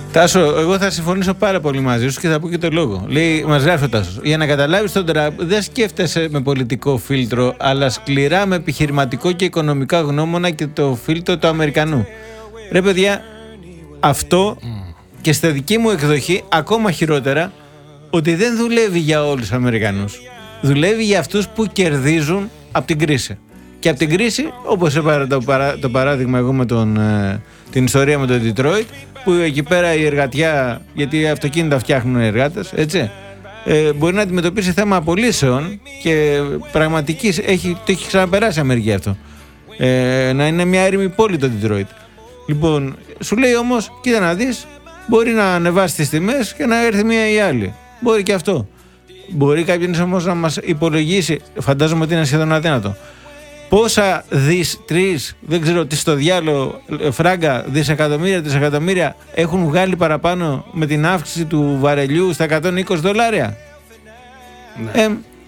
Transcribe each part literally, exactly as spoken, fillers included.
Τάσο, εγώ θα συμφωνήσω πάρα πολύ μαζί σου και θα πω και το λόγο. Λέει, μας γράφει ο Τάσος. Για να καταλάβεις τον Τραμπ, δεν σκέφτεσαι με πολιτικό φίλτρο, αλλά σκληρά με επιχειρηματικό και οικονομικά γνώμονα και το φίλτρο του Αμερικανού. Ρε παιδιά, αυτό mm. και στη δική μου εκδοχή, ακόμα χειρότερα, ότι δεν δουλεύει για όλους τους Αμερικανούς. Δουλεύει για αυτούς που κερδίζουν από την κρίση. Και από την κρίση, όπως έπαρα το, παρά, το παράδειγμα εγώ με τον, ε, την ιστορία με το Detroit, που εκεί πέρα η εργατιά, γιατί αυτοκίνητα φτιάχνουν οι εργάτες, έτσι, ε, μπορεί να αντιμετωπίσει θέμα απολύσεων και πραγματικής, έχει, το έχει ξαναπεράσει η Αμερική αυτό. Ε, να είναι μια έρημη πόλη το Detroit. Λοιπόν, σου λέει όμως, κοίτα να δεις, μπορεί να ανεβάσει τις τιμές και να έρθει μία ή άλλη. Μπορεί και αυτό. Μπορεί κάποιος όμως να μας υπολογίσει, φαντάζομαι ότι είναι σχεδόν αδύνατο, πόσα δις, τρεις, δεν ξέρω τι στο διάλογο, φράγκα, δισεκατομμύρια, δισεκατομμύρια έχουν βγάλει παραπάνω με την αύξηση του βαρελιού στα εκατόν είκοσι δολάρια. Ναι. Ε,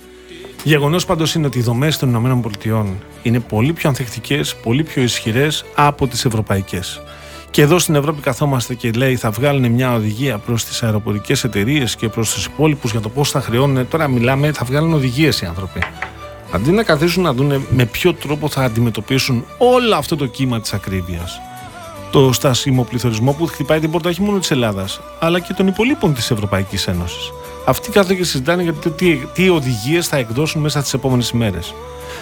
Γεγονός πάντως είναι ότι οι δομές των ΗΠΑ είναι πολύ πιο ανθεκτικές, πολύ πιο ισχυρές από τις ευρωπαϊκές. Και εδώ στην Ευρώπη καθόμαστε και λέει θα βγάλουν μια οδηγία προς τις αεροπορικές εταιρείες και προς τους υπόλοιπους για το πώς θα χρεώνουν. Τώρα μιλάμε, θα βγάλουν οδηγίες οι άνθρωποι. Αντί να καθίσουν να δουν με ποιο τρόπο θα αντιμετωπίσουν όλο αυτό το κύμα της ακρίβειας, το στάσιμο πληθωρισμό που χτυπάει την πόρτα όχι μόνο της Ελλάδας, αλλά και των υπολείπων της Ευρωπαϊκής Ένωσης. Αυτοί κάθονται και συζητάνε για το τι, τι οδηγίες θα εκδώσουν μέσα στις επόμενες ημέρες.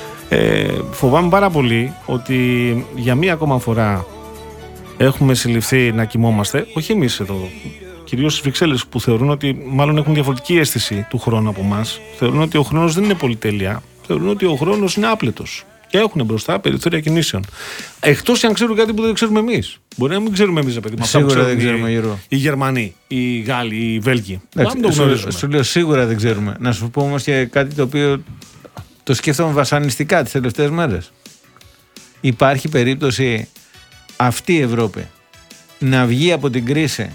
Ε, φοβάμαι πάρα πολύ ότι για μία ακόμα φορά έχουμε συλληφθεί να κοιμόμαστε, όχι εμείς εδώ, κυρίως στις Βρυξέλλες που θεωρούν ότι μάλλον έχουν διαφορετική αίσθηση του χρόνου από εμάς. Θεωρούν ότι ο χρόνος δεν είναι πολυτέλεια. Θεωρούν ότι ο χρόνος είναι άπλετος και έχουν μπροστά περιθώρια κινήσεων. Εκτός αν ξέρουν κάτι που δεν ξέρουμε εμείς. Μπορεί να μην ξέρουμε εμείς, παιδί. Σίγουρα δεν ξέρουμε, οι, οι Γερμανοί, οι Γάλλοι, οι Βέλγοι. Δεν το γνωρίζουμε. Σου λέω σίγουρα δεν ξέρουμε. Να σου πω όμως και κάτι το οποίο το σκέφτομαι βασανιστικά τις τελευταίες μέρες. Υπάρχει περίπτωση αυτή η Ευρώπη να βγει από την κρίση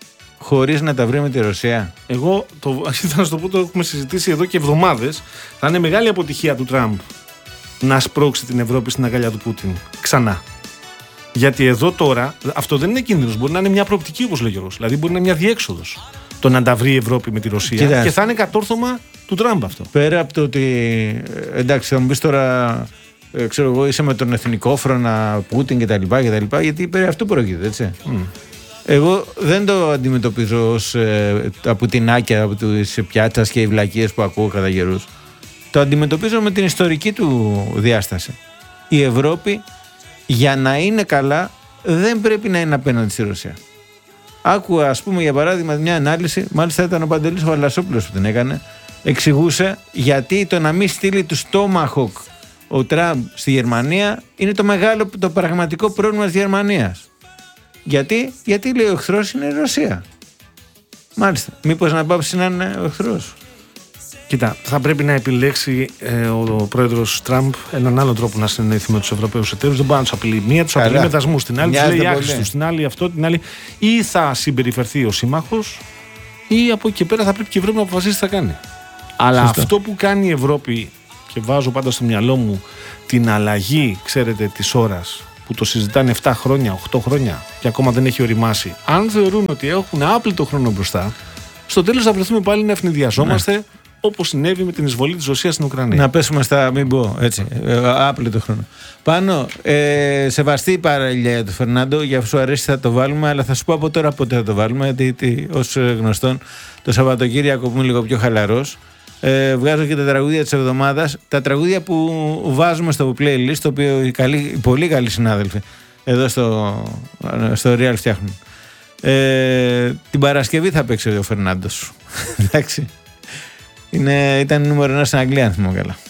χωρίς να τα βρει με τη Ρωσία? Εγώ το, ήθελα να σου το πω, το έχουμε συζητήσει εδώ και εβδομάδες. Θα είναι μεγάλη αποτυχία του Τραμπ να σπρώξει την Ευρώπη στην αγκαλιά του Πούτιν ξανά. Γιατί εδώ τώρα αυτό δεν είναι κίνδυνος. Μπορεί να είναι μια προοπτική, όπως λέει ο Γιώργος. Δηλαδή μπορεί να είναι μια διέξοδος το να τα βρει η Ευρώπη με τη Ρωσία. Κοιτάς, και θα είναι κατόρθωμα του Τραμπ αυτό. Πέρα από το ότι εντάξει, θα μου πεις τώρα, ε, ξέρω εγώ, είσαι με τον εθνικόφρονα Πούτιν κτλ. Γιατί περί αυτού πρόκειται, έτσι. Mm. Εγώ δεν το αντιμετωπίζω ως ε, από την άκια, από τις πιάτσας και οι βλακίες που ακούω κατά καιρούς. Το αντιμετωπίζω με την ιστορική του διάσταση. Η Ευρώπη για να είναι καλά δεν πρέπει να είναι απέναντι στη Ρωσία. Άκουγα, ας πούμε, για παράδειγμα μια ανάλυση, μάλιστα ήταν ο Παντελής ο Βαλασόπουλος που την έκανε, εξηγούσε γιατί το να μην στείλει του Tomahawk ο Τραμπ στη Γερμανία είναι το μεγάλο, το πραγματικό πρόβλημα της Γερμανίας. Γιατί, γιατί λέει ο εχθρός είναι η Ρωσία. Μάλιστα. Μήπως να πάψει να είναι ο εχθρός? Κοίτα, θα πρέπει να επιλέξει ε, ο πρόεδρος Τραμπ έναν άλλο τρόπο να συνεννοηθεί με τους Ευρωπαίους εταίρους. Δεν μπορεί να τους απειλεί. Μία τους απειλεί με δασμούς, την άλλη τους λέει άχρηστους, στην άλλη αυτό, την άλλη. Ή θα συμπεριφερθεί ο σύμμαχος, ή από εκεί πέρα θα πρέπει και η Ευρώπη να αποφασίσει τι θα κάνει. Αλλά Σωστό. Αυτό που κάνει η Ευρώπη, και βάζω πάντα στο μυαλό μου την αλλαγή, ξέρετε, της ώρας, που το συζητάνε επτά χρόνια, οκτώ χρόνια και ακόμα δεν έχει οριμάσει. Αν θεωρούν ότι έχουν άπλητο χρόνο μπροστά, στο τέλος θα βρεθούμε πάλι να ευνηδιαζόμαστε, ναι, όπως συνέβη με την εισβολή της Ρωσίας στην Ουκρανία. Να πέσουμε στα μην πω έτσι. Άπλητο χρόνο. Πάνω, ε, σεβαστή η παραλία του Φερνάντο, για σου αρέσει θα το βάλουμε, αλλά θα σου πω από τώρα πότε θα το βάλουμε, γιατί ως γνωστόν το Σαββατοκύριακο που είμαι λίγο πιο χαλαρός, Ε, βγάζω και τα τραγούδια της εβδομάδας. Τα τραγούδια που βάζουμε στο playlist, το οποίο οι, καλοί, οι πολύ καλοί συνάδελφοι εδώ στο, στο Real φτιάχνουν. Ε, την Παρασκευή θα παίξει ο Φερνάντος. Εντάξει. Είναι, ήταν νούμερο ένα στην Αγγλία, αν θυμάμαι καλά.